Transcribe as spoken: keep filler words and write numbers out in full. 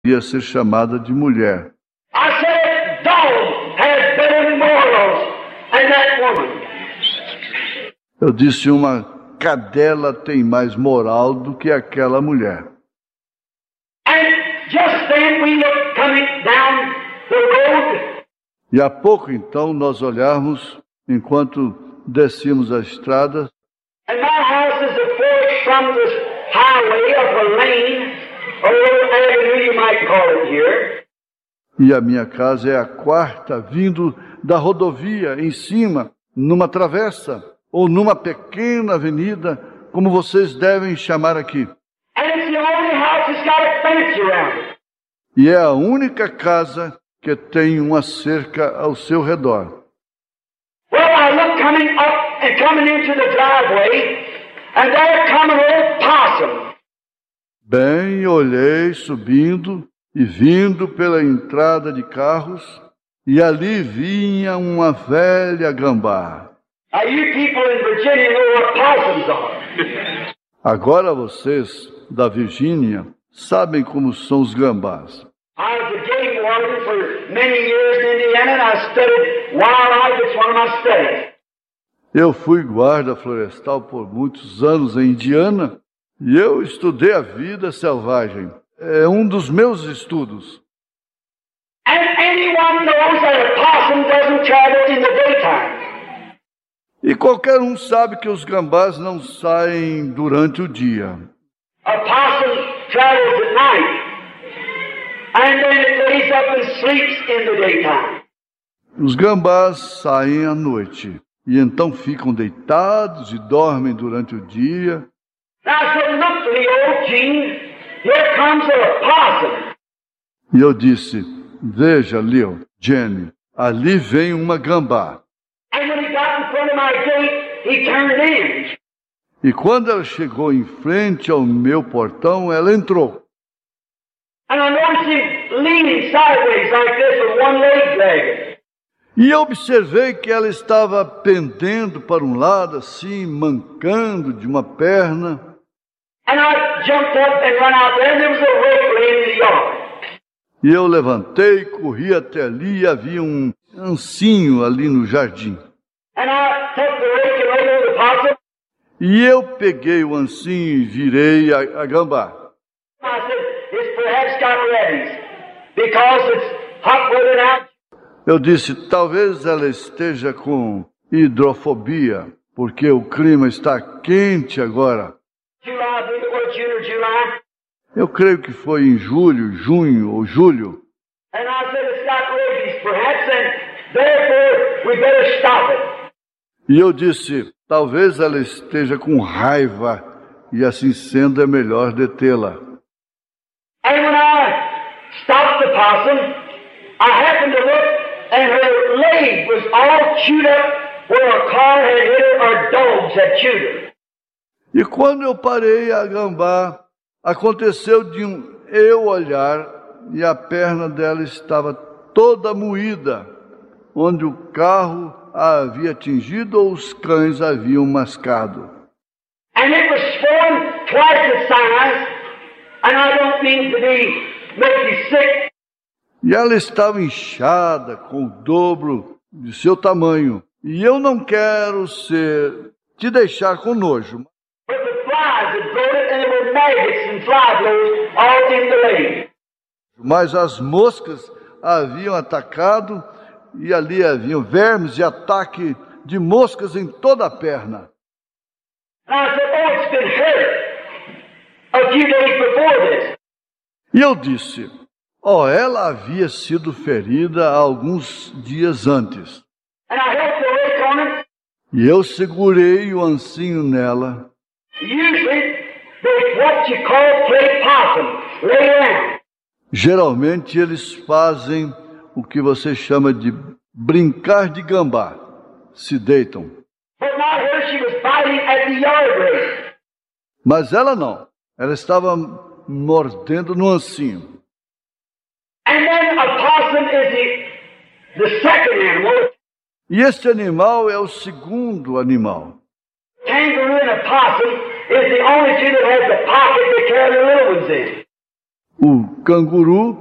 ia ser chamada de mulher. I said, dog has better morals than that woman. Eu disse, uma cadela tem mais moral do que aquela mulher. And just then we looked coming down the road. E há pouco, então, nós olhamos, enquanto descíamos a estrada, And my house is the fourth from this highway of a lane, or little avenue you might call it here. e a minha casa é a quarta, vindo da rodovia em cima, numa travessa, ou numa pequena avenida, como vocês devem chamar aqui. And it's the only house that's got a fence around it. E é a única casa que tem uma cerca ao seu redor. Well, I look coming up and coming into the driveway, and there come an old possum. Bem, olhei subindo e vindo pela entrada de carros, e ali vinha uma velha gambá. Now, you people in Virginia know what possums are. Agora vocês, da Virgínia, sabem como são os gambás. I was a game warden for many years in Indiana, and I studied wildlife. It's one of my studies. Eu fui guarda florestal por muitos anos em Indiana, e eu estudei a vida selvagem. É um dos meus estudos. And anyone knows that a possum doesn't travel in the daytime. E qualquer um sabe que os gambás não saem durante o dia. A possum travels at night, and then it lays up and sleeps in the daytime. Os gambás saem à noite, e então ficam deitados e dormem durante o dia. Now I said, look to the old Gene, here comes a possum. E eu disse, veja, Leo, Jenny, ali vem uma gambá. And when he got in front of my gate, he turned in. E quando ela chegou em frente ao meu portão, ela entrou. And I noticed him leaning sideways like this with one leg dragging. E eu observei que ela estava pendendo para um lado, assim, mancando de uma perna. And I jumped up and ran out there, and there was a rope laying in the yard. E eu levantei, corri até ali, e havia um ancinho ali no jardim. And I took the rake and laid over the possum. E eu peguei o ancinho e virei a, a gambá. I said, it's perhaps got rabies, because it's hot weather now. Eu disse, talvez ela esteja com hidrofobia, porque o clima está quente agora. July, I believe it was June or July. Eu creio que foi em julho, junho ou julho. And I said, it's got rabies, perhaps, and therefore we better stop it. E eu disse, talvez ela esteja com raiva, e assim sendo é melhor detê-la. And when I stopped the possum, I happened to look, and her leg was all chewed up where a car had hit her or dogs had chewed her. E quando eu parei a gambá, aconteceu de um eu olhar, e a perna dela estava toda moída, onde o carro a havia atingido ou os cães haviam mascado. And it was swollen twice its size, and I don't mean to be make you sick. E ela estava inchada com o dobro de seu tamanho. E eu não quero ser te deixar com nojo. But the flies had broke it, and there were maggots and fly blows all in the leg. Mas as moscas haviam atacado, e ali haviam vermes e ataque de moscas em toda a perna. And I said, oh, it's been hurt a few days before this. E eu disse, ó, oh, ela havia sido ferida há alguns dias antes. And I held the rake on it. E eu segurei o ancinho nela. Usually, they what you call play possum, lay down. Geralmente eles fazem o que você chama de brincar de gambá. Se deitam. But not her, she was biting at the yard rake. Mas ela não. Ela estava mordendo no ancinho. And then a possum is the, the second animal. E este animal é o segundo animal. Kangaroo and a possum is the only two that has the pocket to carry the little ones in. o canguru